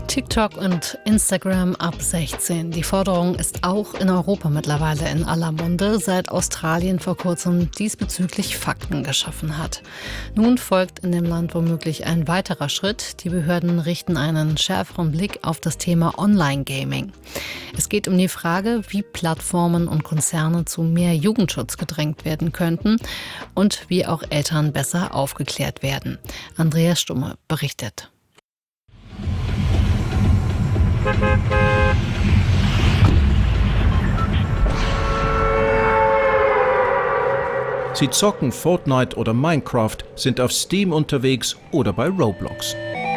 TikTok und Instagram ab 16. Die Forderung ist auch in Europa mittlerweile in aller Munde, seit Australien vor kurzem diesbezüglich Fakten geschaffen hat. Nun folgt in dem Land womöglich ein weiterer Schritt. Die Behörden richten einen schärferen Blick auf das Thema Online-Gaming. Es geht um die Frage, wie Plattformen und Konzerne zu mehr Jugendschutz gedrängt werden könnten und wie auch Eltern besser aufgeklärt werden. Andreas Stumme berichtet. Sie zocken Fortnite oder Minecraft, sind auf Steam unterwegs oder bei Roblox.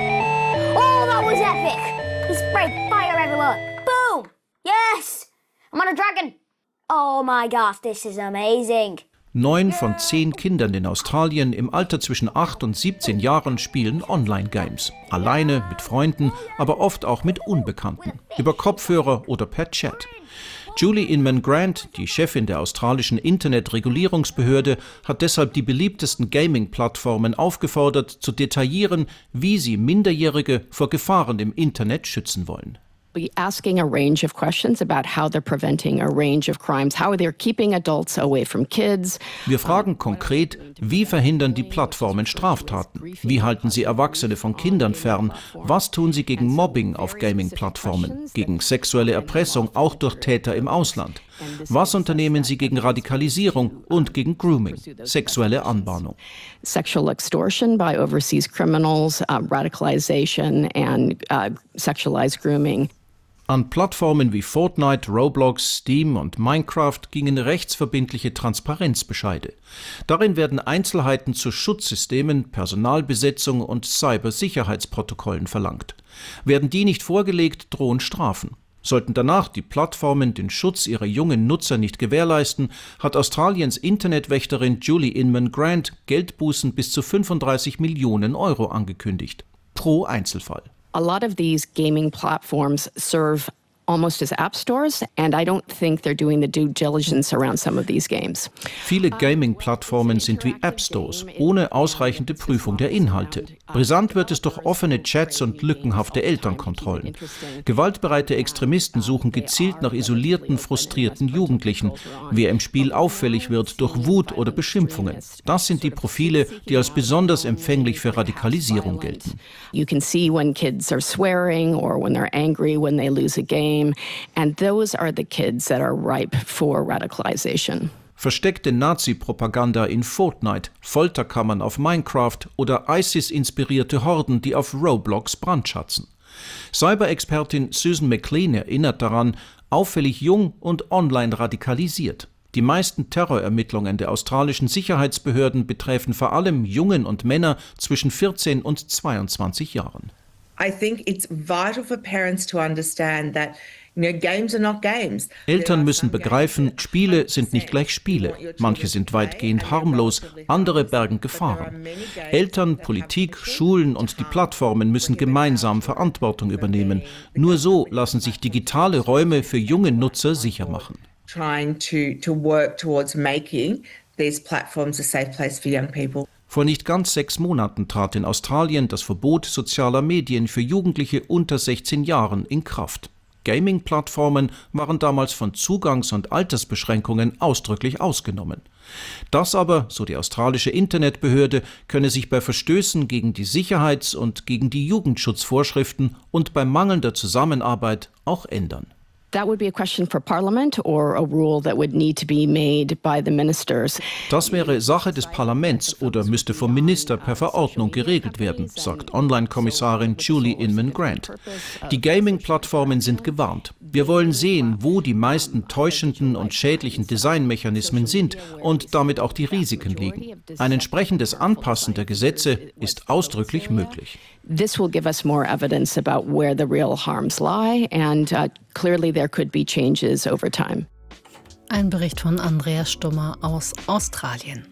Oh, that was epic! He sprayed fire everywhere. Boom! Yes! I'm on a dragon. Oh my gosh, this is amazing. 9 von 10 Kindern in Australien im Alter zwischen 8 und 17 Jahren spielen Online-Games. Alleine, mit Freunden, aber oft auch mit Unbekannten. Über Kopfhörer oder per Chat. Julie Inman-Grant, die Chefin der australischen Internetregulierungsbehörde, hat deshalb die beliebtesten Gaming-Plattformen aufgefordert, zu detaillieren, wie sie Minderjährige vor Gefahren im Internet schützen wollen. Be asking a range of questions about how they're preventing a range of crimes, how they're keeping adults away from kids. Wir fragen konkret, wie verhindern die Plattformen Straftaten? Wie halten sie Erwachsene von Kindern fern? Was tun sie gegen Mobbing auf Gaming-Plattformen? Gegen sexuelle Erpressung, auch durch Täter im Ausland? Was unternehmen sie gegen Radikalisierung und gegen Grooming, sexuelle Anbahnung? Sexual extortion by overseas criminals, radicalization and sexualized grooming. An Plattformen wie Fortnite, Roblox, Steam und Minecraft gingen rechtsverbindliche Transparenzbescheide. Darin werden Einzelheiten zu Schutzsystemen, Personalbesetzung und Cybersicherheitsprotokollen verlangt. Werden die nicht vorgelegt, drohen Strafen. Sollten danach die Plattformen den Schutz ihrer jungen Nutzer nicht gewährleisten, hat Australiens Internetwächterin Julie Inman-Grant Geldbußen bis zu 35 Millionen Euro angekündigt. Pro Einzelfall. A lot of these gaming platforms serve almost as app stores, and I don't think they're doing the due diligence around some of these games. Viele Gaming-Plattformen sind wie App-Stores, ohne ausreichende Prüfung der Inhalte. Brisant wird es durch offene Chats und lückenhafte Elternkontrollen. Gewaltbereite Extremisten suchen gezielt nach isolierten, frustrierten Jugendlichen. Wer im Spiel auffällig wird durch Wut oder Beschimpfungen. Das sind die Profile, die als besonders empfänglich für Radikalisierung gelten. You can see when kids are swearing or when they're angry when they lose a game. And those are the kids that are ripe for radicalization. Versteckte Nazi-Propaganda in Fortnite, Folterkammern auf Minecraft oder ISIS-inspirierte Horden, die auf Roblox brandschatzen. Cyber-Expertin Susan McLean erinnert daran, auffällig jung und online radikalisiert. Die meisten Terrorermittlungen der australischen Sicherheitsbehörden betreffen vor allem Jungen und Männer zwischen 14 und 22 Jahren. I think it's vital for parents to understand that games are not games. Eltern müssen begreifen, Spiele sind nicht gleich Spiele. Manche sind weitgehend harmlos, andere bergen Gefahren. Eltern, Politik, Schulen und die Plattformen müssen gemeinsam Verantwortung übernehmen. Nur so lassen sich digitale Räume für junge Nutzer sicher machen. Trying to work towards making these platforms a safe place for young people. Vor nicht ganz 6 Monaten trat in Australien das Verbot sozialer Medien für Jugendliche unter 16 Jahren in Kraft. Gaming-Plattformen waren damals von Zugangs- und Altersbeschränkungen ausdrücklich ausgenommen. Das aber, so die australische Internetbehörde, könne sich bei Verstößen gegen die Sicherheits- und gegen die Jugendschutzvorschriften und bei mangelnder Zusammenarbeit auch ändern. That would be a question for Parliament or a rule that would need to be made by the ministers. Das wäre Sache des Parlaments oder müsste vom Minister per Verordnung geregelt werden, sagt Online-Kommissarin Julie Inman-Grant. Die Gaming-Plattformen sind gewarnt. Wir wollen sehen, wo die meisten täuschenden und schädlichen Designmechanismen sind und damit auch die Risiken liegen. Ein entsprechendes Anpassen der Gesetze ist ausdrücklich möglich. This will give us more evidence about where the real harms lie, and clearly there could be changes over time. Ein Bericht von Andreas Stummer aus Australien.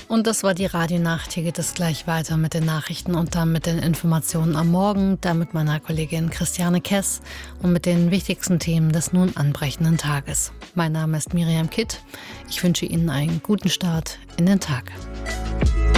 Und das war die Radionacht. Hier geht es gleich weiter mit den Nachrichten und dann mit den Informationen am Morgen, dann mit meiner Kollegin Christiane Kess und mit den wichtigsten Themen des nun anbrechenden Tages. Mein Name ist Miriam Kitt. Ich wünsche Ihnen einen guten Start in den Tag.